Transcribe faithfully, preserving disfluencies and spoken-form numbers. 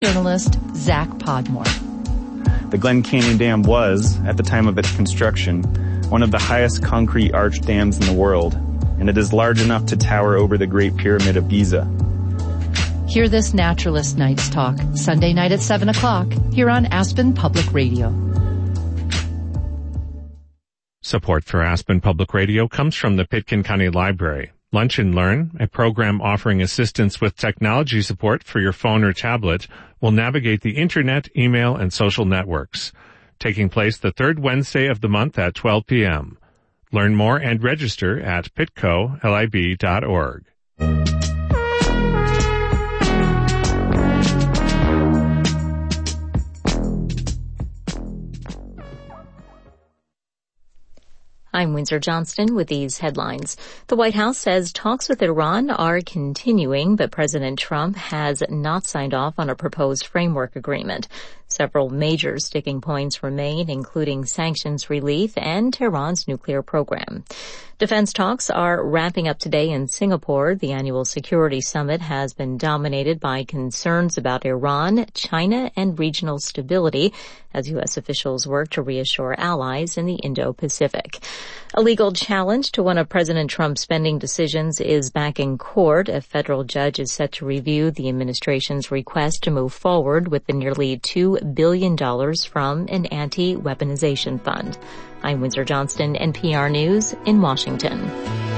Journalist Zach Podmore. The Glen Canyon Dam was, at the time of its construction, one of the highest concrete arch dams in the world, and it is large enough to tower over the Great Pyramid of Giza. Hear this Naturalist Nights Talk, Sunday night at seven o'clock, here on Aspen Public Radio. Support for Aspen Public Radio comes from the Pitkin County Library. Lunch and Learn, a program offering assistance with technology support for your phone or tablet, will navigate the internet, email, and social networks. Taking place the third Wednesday of the month at twelve p.m. Learn more and register at pitco lib dot org. I'm Windsor Johnston with these headlines. The White House says talks with Iran are continuing, but President Trump has not signed off on a proposed framework agreement. Several major sticking points remain, including sanctions relief and Tehran's nuclear program. Defense talks are wrapping up today in Singapore. The annual security summit has been dominated by concerns about Iran, China, and regional stability as U S officials work to reassure allies in the Indo-Pacific. A legal challenge to one of President Trump's spending decisions is back in court. A federal judge is set to review the administration's request to move forward with the nearly two billion dollars from an anti-weaponization fund. I'm Windsor Johnston, N P R News in Washington.